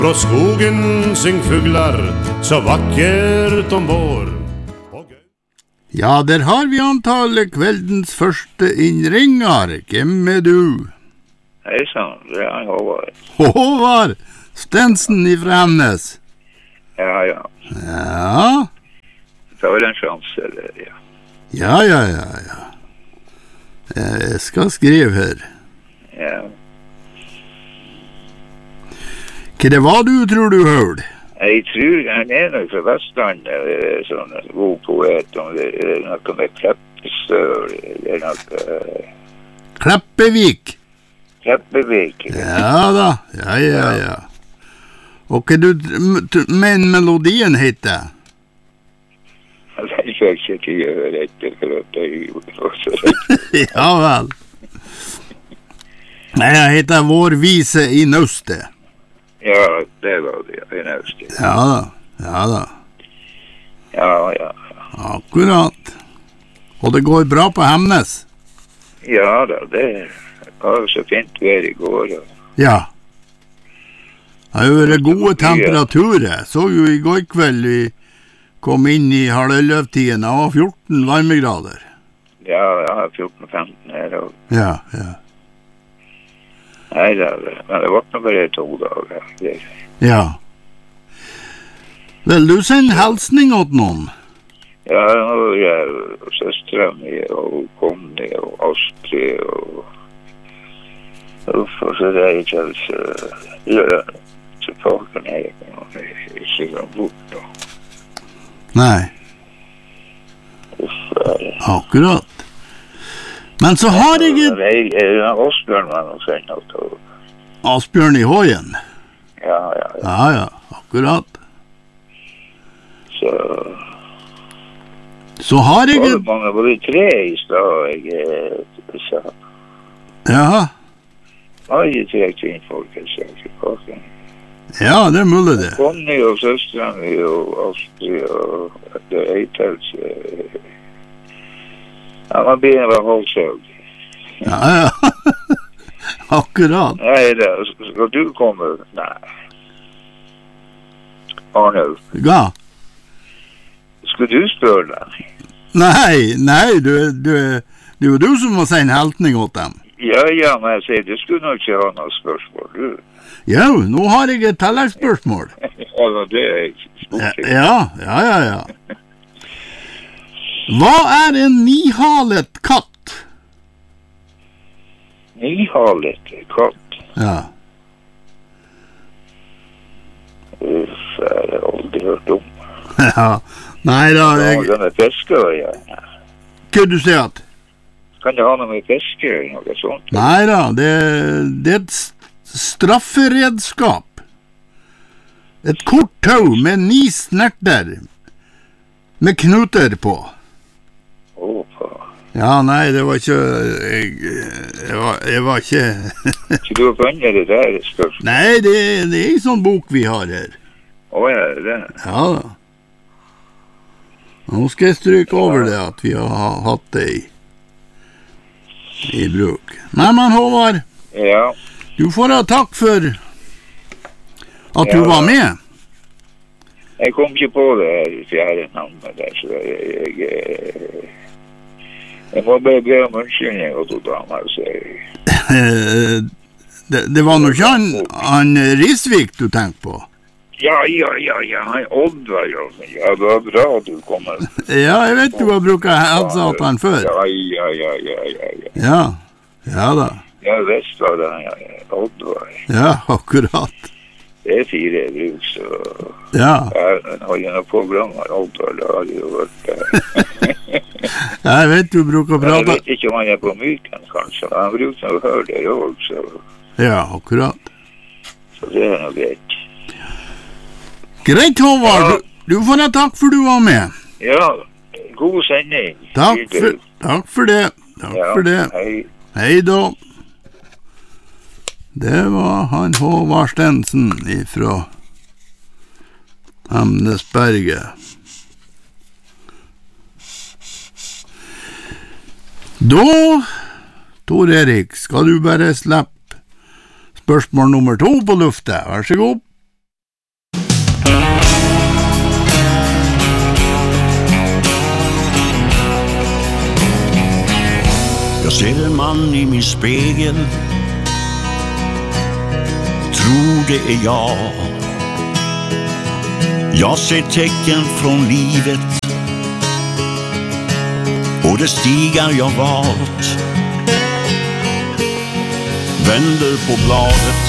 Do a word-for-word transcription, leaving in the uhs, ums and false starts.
Fra skogen syng fuglar så vackert om vår. Ja, der har vi antallet kveldens første innringer. Hvem er du? Hei sann, det er Håvard. Håvard Stensen ifra Hemnes. Ja, ja. Ja. Det var en sjanse, eller, ja. Ja, ja, ja, ja. Jeg skal skrive her. Ja. Hva det var du tror du hørte? Jeg tror han er nok fra Vestlandet, sånn god poet, om det er noe med Kleppestøl, eller noe... Kleppevik. Kleppevik. Ja da, ja, ja, ja. Og hva du mener melodien heter? Jeg fikk ikke til å høre etter, for at jeg også rett. Ja vel. Nei, jeg heter Vår vise i Nøste. Ja, det var det, i Nøste. Ja da, ja da. Ja, ja. Akkurat. Og det går bra på Hemnes? Ja da, det var så fint vær i går. Og... Ja. Det har vært gode temperaturer. Så jo i går kveld vi kom inn i halvøløvtiden, det var fjorten varmegrader. Ja, jeg har fjorten femten her. Og... Ja, ja. Nei, det, men det var nok bare to dager. Det... Ja. Vil du sende hilsning åt noen? Ja, nå er jeg søsteren min, og Conny, og Astrid, og... Uff, og så er jeg ikke så... Ja, så folkene er ikke så bort nå. Nei. Uff, ja. Akkurat. Men så har jeg et... Jeg er jo en Asbjørn, men å sende noe. Asbjørn i Hågen? Ja, ja, ja. Ja, ja, akkurat. Så... Så har jeg et... Mange, både tre i stad, jeg sa. Ja. Ja, jeg tre kvinnfolk, jeg sa tilbake. Ja, det er mulig det. Conny og søsteren min og Astrid og det Eitels. Ja, man blir en halvsøg. Ja, ja. Akkurat. Nei, da, skal du komme? Nei. Arnulf. Ja. Skal du spørre deg? Nei, nei, du, du, det er jo du som må sende heltning åt dem. Ja, ja, men jeg sier, du skulle nok ikke ha noe spørsmål, du. Ja, nå har jeg et tilleggsspørsmål. Ja, det er stort. Ja, ja, ja, ja. Hva er en nihalet katt? Nihalet katt? Ja. Uff, det har jeg aldri hørt om. Ja, nei da, jeg... Ja, den er fisker, ja. Hva du sier at? Kan det ha noe med fisker eller noe sånt? Nei da, det, det er et strafferedskap. Et kort tau med ni snerter med knuter på. Åh, faen. Ja, nei, det var ikke... Jeg, jeg, var, jeg var ikke... Så du har funnet det der spørsmål? Nei, det, det er en sånn bok vi har her. Åh, ja, det er det. Ja da. Nå skal jeg stryke over det at vi har hatt det i, i bruk. Nei, men Håvard, Ja. du får ha takk for at du Ja. var med. Jeg kom ikke på det her fjerde navnet der, så jeg... Jeg, jeg må bare be om unnskyldning og to damer, så jeg... det, det var nok ikke han, han Risvik du tenkte på? Ja, ja, ja, ja, han Oddvar, ja. Ja, det var bra at du kom. Ja, jeg vet du har brukt helsa til han før. Ja, ja, ja, ja, ja, ja. Ja, ja da. Ja, visst var det han, ja, Oddvar. Ja, akkurat. Det er fire bruk, så... Ja. Jeg har jo noe program av Oddvar, det har jo vært der. Jeg vet du bruker å Jeg prate. vet ikke om han er på myken, kanskje. Han bruker å høre det også, så... Ja, akkurat. Så det er noe greit. Greit, Håvard. Ja. Du, du får ha takk for du var med. Ja, god sending. Takk for, takk for det. Takk Ja, for det. hei. Hei da. Det var han Håvard Stensen ifra Hemnesberget. Da, Tor Erik, skal du bare slippe spørsmål nummer to på luftet. Vær så god. Jag ser en man i min spegel. Tror det är jag. Jag ser tecken från livet och det stigar jag valt. Vänder på bladet